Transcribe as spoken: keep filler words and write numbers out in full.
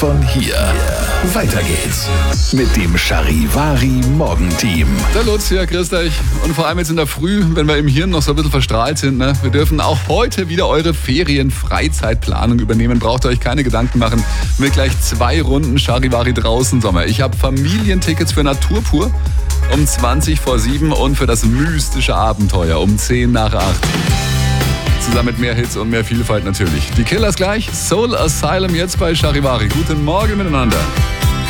Von hier. Weiter geht's mit dem Charivari Morgenteam. Der Lutz hier, grüßt euch. Und vor allem jetzt in der Früh, wenn wir im Hirn noch so ein bisschen verstrahlt sind, ne? Wir dürfen auch heute wieder eure Ferien-Freizeitplanung übernehmen. Braucht ihr euch keine Gedanken machen. Mit gleich zwei Runden Charivari draußen Sommer. Ich habe Familientickets für Naturpur um zwanzig vor sieben und für das mystische Abenteuer um zehn nach acht. Zusammen mit mehr Hits und mehr Vielfalt natürlich. Die Killers gleich, Soul Asylum jetzt bei Charivari. Guten Morgen miteinander.